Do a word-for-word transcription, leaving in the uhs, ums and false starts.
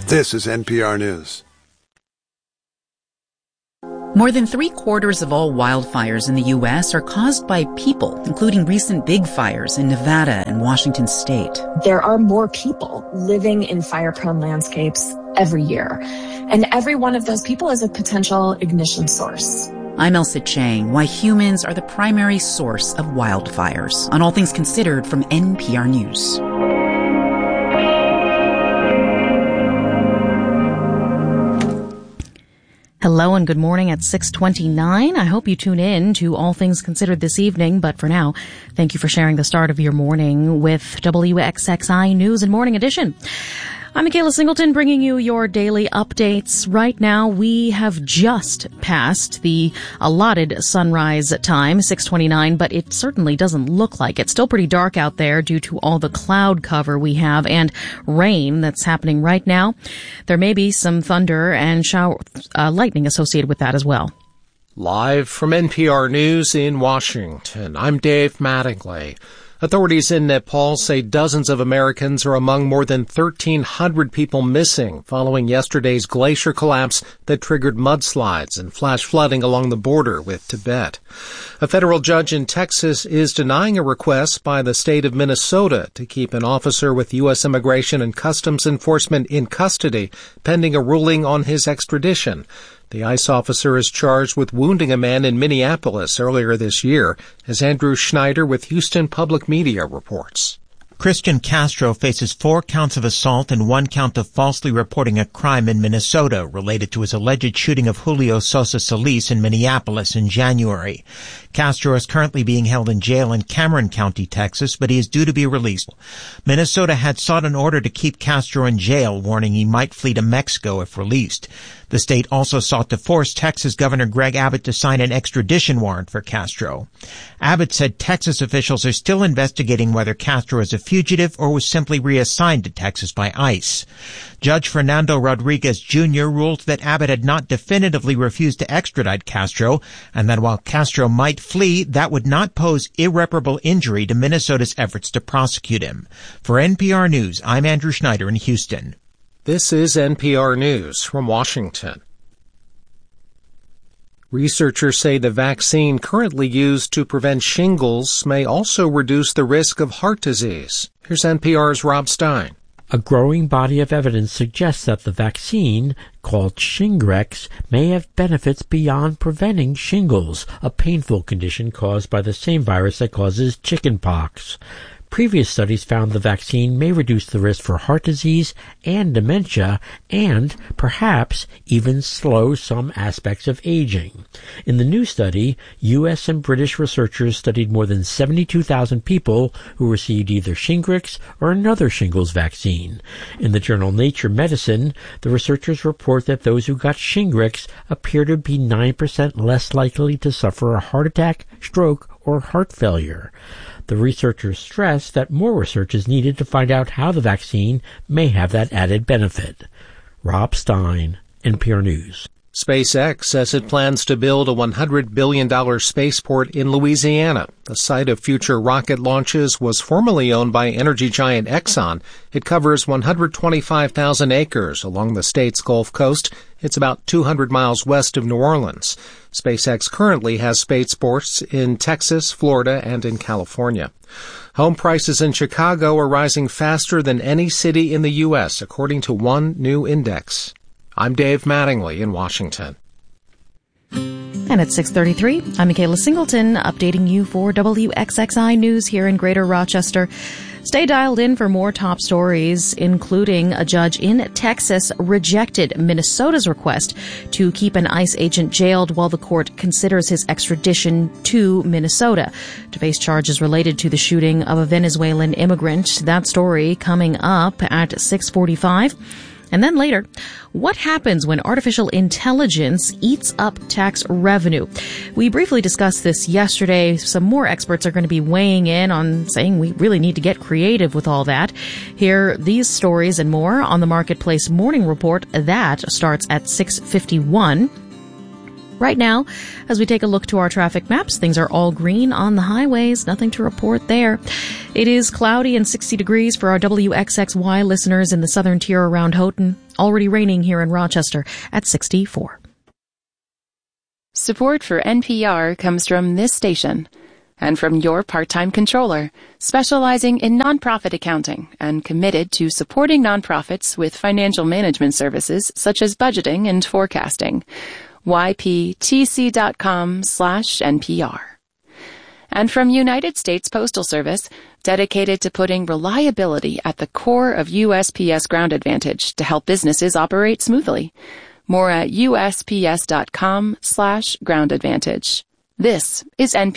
This is N P R News. More than three-quarters of all wildfires in the U S are caused by people, including recent big fires in Nevada and Washington state. There are more people living in fire-prone landscapes every year, and every one of those people is a potential ignition source. I'm Elsa Chang. Why humans are the primary source of wildfires on All Things Considered from N P R News. Hello and good morning at six twenty-nine. I hope you tune in to All Things Considered this evening, but for now, thank you for sharing the start of your morning with W X X I News and Morning Edition. I'm Michaela Singleton, bringing you your daily updates. Right now, we have just passed the allotted sunrise time, six twenty-nine, but it certainly doesn't look like it. Still pretty dark out there due to all the cloud cover we have and rain that's happening right now. There may be some thunder and shower, uh, lightning associated with that as well. Live from N P R News in Washington, I'm Dave Mattingly. Authorities in Nepal say dozens of Americans are among more than thirteen hundred people missing following yesterday's glacier collapse that triggered mudslides and flash flooding along the border with Tibet. A federal judge in Texas is denying a request by the state of Minnesota to keep an officer with U S Immigration and Customs Enforcement in custody pending a ruling on his extradition. The ICE officer is charged with wounding a man in Minneapolis earlier this year, as Andrew Schneider with Houston Public Media reports. Christian Castro faces four counts of assault and one count of falsely reporting a crime in Minnesota related to his alleged shooting of Julio Sosa Solis in Minneapolis in January. Castro is currently being held in jail in Cameron County, Texas, but he is due to be released. Minnesota had sought an order to keep Castro in jail, warning he might flee to Mexico if released. The state also sought to force Texas Governor Greg Abbott to sign an extradition warrant for Castro. Abbott said Texas officials are still investigating whether Castro is a fugitive or was simply reassigned to Texas by ICE. Judge Fernando Rodriguez Junior ruled that Abbott had not definitively refused to extradite Castro, and that while Castro might flee, that would not pose irreparable injury to Minnesota's efforts to prosecute him. For N P R News, I'm Andrew Schneider in Houston. This is N P R News from Washington. Researchers say the vaccine currently used to prevent shingles may also reduce the risk of heart disease. Here's N P R's Rob Stein. A growing body of evidence suggests that the vaccine, called Shingrix, may have benefits beyond preventing shingles, a painful condition caused by the same virus that causes chickenpox. Previous studies found the vaccine may reduce the risk for heart disease and dementia and, perhaps, even slow some aspects of aging. In the new study, U S and British researchers studied more than seventy-two thousand people who received either Shingrix or another shingles vaccine. In the journal Nature Medicine, the researchers report that those who got Shingrix appear to be nine percent less likely to suffer a heart attack, stroke, or heart failure. The researchers stress that more research is needed to find out how the vaccine may have that added benefit. Rob Stein, N P R News. SpaceX says it plans to build a one hundred billion dollars spaceport in Louisiana. The site of future rocket launches was formerly owned by energy giant Exxon. It covers one hundred twenty-five thousand acres along the state's Gulf Coast. It's about two hundred miles west of New Orleans. SpaceX currently has spaceports in Texas, Florida, and in California. Home prices in Chicago are rising faster than any city in the U S, according to one new index. I'm Dave Mattingly in Washington. And at six thirty-three, I'm Michaela Singleton, updating you for W X X I News here in Greater Rochester. Stay dialed in for more top stories, including a judge in Texas rejected Minnesota's request to keep an ICE agent jailed while the court considers his extradition to Minnesota to face charges related to the shooting of a Venezuelan immigrant. That story coming up at six forty-five. And then later, what happens when artificial intelligence eats up tax revenue? We briefly discussed this yesterday. Some more experts are going to be weighing in on saying we really need to get creative with all that. Hear these stories and more on the Marketplace Morning Report. That starts at six fifty-one. Right now, as we take a look to our traffic maps, things are all green on the highways. Nothing to report there. It is cloudy and sixty degrees for our W X X Y listeners in the southern tier around Houghton. Already raining here in Rochester at sixty-four. Support for N P R comes from this station and from your part-time controller, specializing in nonprofit accounting and committed to supporting nonprofits with financial management services such as budgeting and forecasting. Y P T C dot com slash N P R. And from United States Postal Service, dedicated to putting reliability at the core of U S P S Ground Advantage to help businesses operate smoothly. More at U S P S dot com slash Ground Advantage. This is N P R.